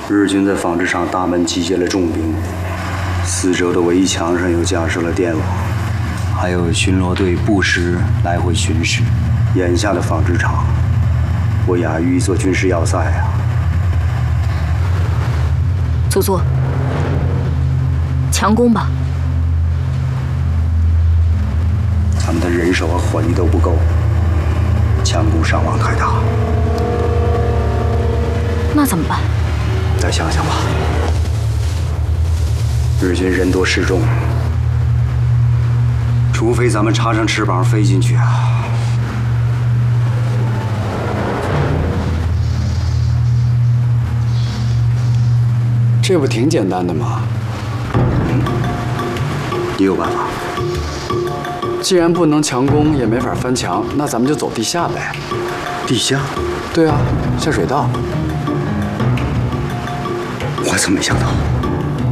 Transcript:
日军在纺织厂大门集结了重兵，四周的围墙上又架设了电网，还有巡逻队不时来回巡视。眼下的纺织厂，不亚于一座军事要塞啊！ 祖祖，强攻吧！ 咱们的人手和火力都不够，强攻伤亡太大。 那怎么办？ 再想想吧。日军人多势众，除非咱们插上翅膀飞进去啊！ 这不挺简单的吗？ 你有办法？ 既然不能强攻，也没法翻墙，那咱们就走地下呗。 地下？ 对啊，下水道。 我怎么没想到？